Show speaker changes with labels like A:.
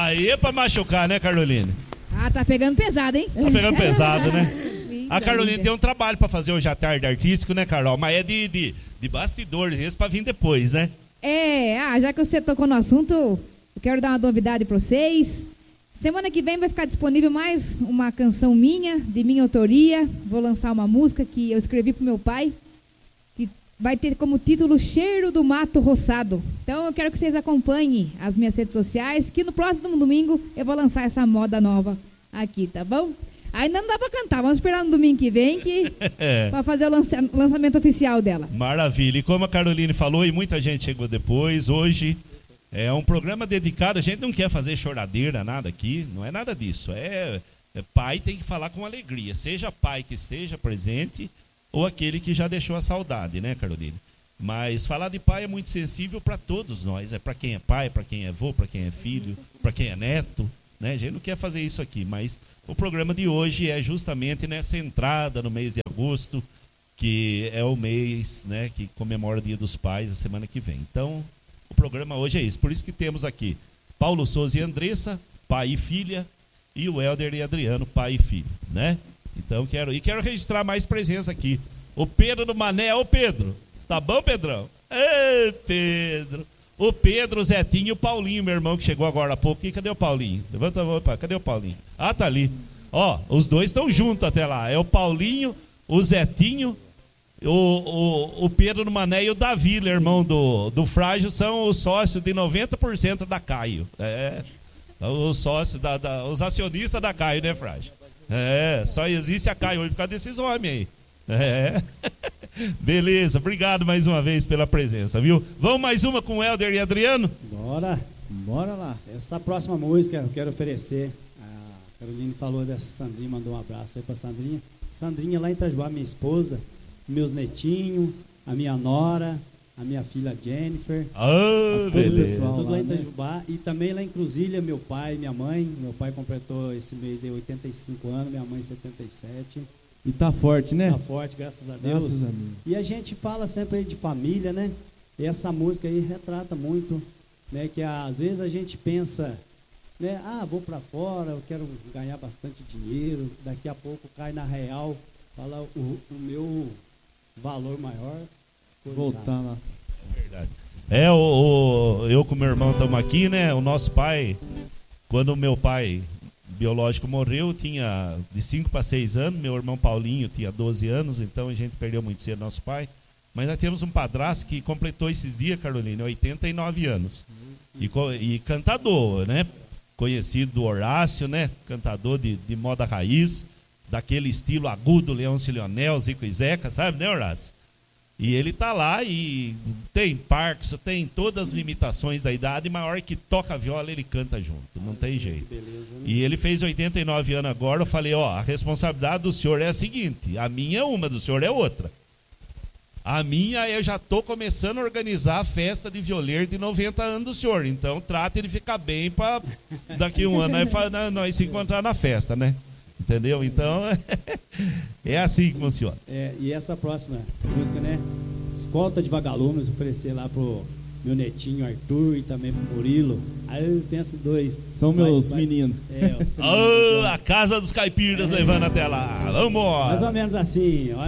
A: Aí é pra machucar, né, Caroline?
B: Ah, tá pegando pesado, hein?
A: Tá pegando pesado, né?
B: Linda,
A: A Caroline
B: linda.
A: tem um trabalho pra fazer hoje à tarde artístico, né, Carol? Mas é de bastidores, esse pra vir depois, né?
B: Já que você tocou no assunto, eu quero dar uma novidade pra vocês. Semana que vem vai ficar disponível mais uma canção minha, de minha autoria. Vou lançar uma música que eu escrevi pro meu pai, que vai ter como título Cheiro do Mato Roçado. Então eu quero que vocês acompanhem as minhas redes sociais, que no próximo domingo eu vou lançar essa moda nova aqui, tá bom? Ainda não dá pra cantar, vamos esperar no domingo que vem pra fazer o lançamento oficial dela.
A: Maravilha. E como a Caroline falou, e muita gente chegou depois, hoje é um programa dedicado, a gente não quer fazer choradeira, nada aqui, não é nada disso. Pai tem que falar com alegria, seja pai que seja presente ou aquele que já deixou a saudade, né, Caroline? Mas falar de pai é muito sensível para todos nós, é para quem é pai, para quem é avô, para quem é filho, para quem é neto, né? A gente não quer fazer isso aqui, mas o programa de hoje é justamente nessa entrada no mês de agosto, que é o mês, né, que comemora o Dia dos Pais, a semana que vem. Então, o programa hoje é isso. Por isso que temos aqui Paulo Souza e Andressa, pai e filha, e o Helder e Adriano, pai e filho, né? Então, quero registrar mais presença aqui. O Pedro do Mané. Ô, Pedro, tá bom, Pedrão? Ê, Pedro. O Pedro, o Zetinho e o Paulinho, meu irmão, que chegou agora há pouco. E cadê o Paulinho? Levanta a mão, pai. Cadê o Paulinho? Ah, tá ali. Ó, os dois estão juntos até lá. É o Paulinho, o Zetinho, o Pedro do Mané e o Davi, irmão do Frágil, são os sócios de 90% da Caio. Os sócios, os acionistas da Caio, né, Frágil? Só existe a Caio hoje por causa desses homens aí. Beleza, obrigado mais uma vez pela presença, viu? Vamos mais uma com o Helder e Adriano?
C: Bora lá. Essa próxima música eu quero oferecer. A Caroline falou dessa Sandrinha, mandou um abraço aí pra Sandrinha. Sandrinha lá em Itajubá, minha esposa, meus netinhos, a minha nora, a minha filha Jennifer,
A: todo
C: o pessoal
A: tudo
C: lá em Itajubá, e também lá em Cruzília, meu pai e minha mãe. Meu pai completou esse mês aí 85 anos, minha mãe 77.
D: E tá forte, né?
C: Tá forte, graças a Deus.
D: Graças a Deus.
C: E a gente fala sempre aí de família, né? E essa música aí retrata muito, né? Que às vezes a gente pensa, né? Vou pra fora, eu quero ganhar bastante dinheiro. Daqui a pouco cai na real, fala o meu valor maior.
D: Voltar lá.
A: É verdade. Eu com meu irmão estamos aqui, né? O nosso pai, quando o meu pai biológico morreu, tinha de 5 para 6 anos. Meu irmão Paulinho tinha 12 anos, então a gente perdeu muito cedo nosso pai. Mas nós temos um padrasto que completou esses dias, Carolina, 89 anos. E cantador, né? Conhecido do Horácio, né? Cantador de moda raiz, daquele estilo agudo, Leôncio Leonel, Zico e Zeca, sabe, né, Horácio? E ele tá lá e tem Parkinson, tem todas as limitações da idade, mas a hora que toca a viola ele canta junto, não tem jeito. E ele fez 89 anos agora, eu falei, a responsabilidade do senhor é a seguinte, a minha é uma, do senhor é outra. A minha, eu já tô começando a organizar a festa de violeiro de 90 anos do senhor, então trata ele ficar bem para daqui a um ano nós se encontrar na festa, né? Entendeu? Então, é assim que funciona.
C: E essa próxima música, né? Escolta de Vagalumes, oferecer lá pro meu netinho Arthur e também pro Murilo. Aí eu penso dois.
D: São meus meninos.
A: A casa dos caipiras levando até lá. Vamos!
C: Mais ou menos assim, ó.